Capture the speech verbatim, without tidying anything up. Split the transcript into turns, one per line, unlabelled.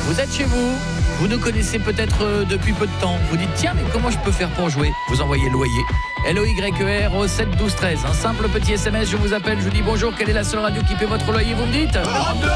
Vous êtes chez vous, vous nous connaissez peut-être euh, depuis peu de temps. Vous dites tiens mais comment je peux faire pour jouer? Vous envoyez loyer L O Y E R au sept douze treize. Un simple petit S M S, je vous appelle, je vous dis bonjour, quelle est la seule radio qui paie votre loyer? Vous me dites